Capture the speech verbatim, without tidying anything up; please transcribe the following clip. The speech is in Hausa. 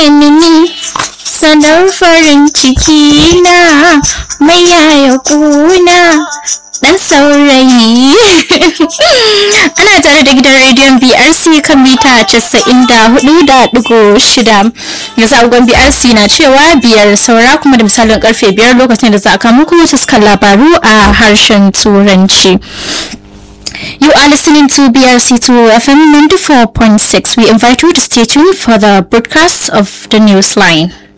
ni sanar farin ciki na mai yaya kuna dan saurayi. Ana tare da gidan rediyon B R C kan mita casa'in da hudu da digo shida. Yanzu agogon B R C na cewa biyar saura kuma da misalin karfe biyar lokacin da za a kama kuma su labaru a harshen Turanci. You are listening to B R C two F M ninety-four point six. We invite you to stay tuned for the broadcast of the news line.